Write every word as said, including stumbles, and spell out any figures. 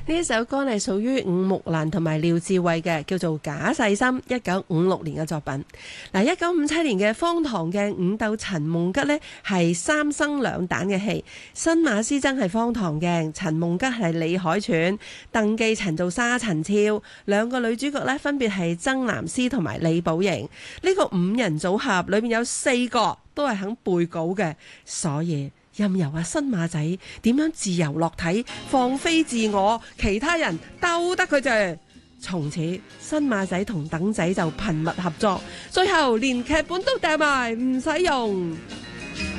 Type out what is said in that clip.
呢一首歌係屬於伍木蘭同埋廖智慧嘅，叫做《假細心》，一九五六年嘅作品。嗱，一九五七年嘅荒唐嘅伍鬥陳夢吉呢係三生兩旦嘅戲，新馬師曾係荒唐嘅，陳夢吉係李海泉，鄧寄塵做沙塵超，兩個女主角呢分別係曾南詩同埋李寶瑩。呢個五人組合裏面有四個都係肯背稿嘅，所以任由阿新馬仔點樣自由落體放飛自我，其他人兜得佢啫。從此新馬仔同鄧仔就頻密合作，最後連劇本都掟埋唔使用。